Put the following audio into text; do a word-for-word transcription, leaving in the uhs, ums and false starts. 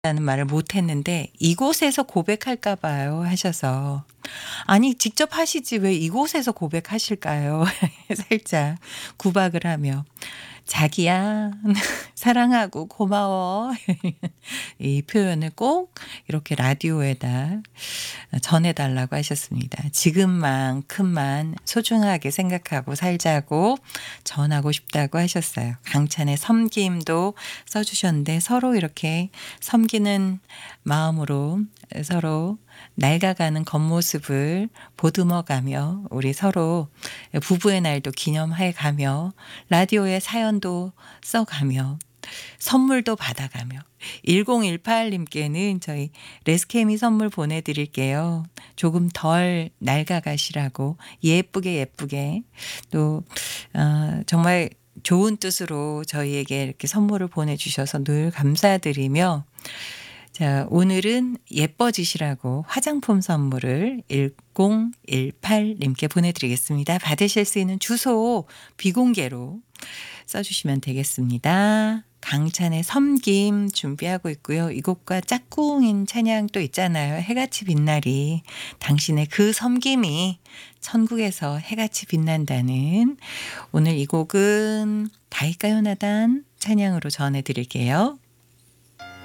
라는 말을 못 했는데 "이곳에서 고백할까 봐요." 하셔서 "아니 직접 하시지 왜 이곳에서 고백하실까요?" 살짝 구박을 하며 "자기야 사랑하고 고마워." 이 표현을 꼭 이렇게 라디오에다 전해 달라고 하셨습니다. 지금만큼만 소중하게 생각하고 살자고 전하고 싶다고 하셨어요. 강찬의 섬김도 써 주셨는데 서로 이렇게 섬기는 마음으로 서로 낡아가는 겉모습을 보듬어 가며 우리 서로 부부의 날도 기념해 가며 라디오에 사연도 써 가며 선물도 받아 가며 일공일팔 님께는 저희 레스케미 선물 보내 드릴게요. 조금 덜 낡아 가시라고 예쁘게, 예쁘게 또 어 정말 좋은 뜻으로 저희에게 이렇게 선물을 보내 주셔서 늘 감사드리며 자 오늘은 예뻐지시라고 화장품 선물을 일공일팔 님께 보내 드리겠습니다. 받으실 수 있는 주소 비공개로 써 주시면 되겠습니다. 강찬의 섬김 준비하고 있고요. 이 곡과 짝꿍인 찬양 또 있잖아요. 해같이 빛나리. 당신의 그 섬김이 천국에서 해같이 빛난다는 오늘 이 곡은 다이가요나단 찬양으로 전해 드릴게요.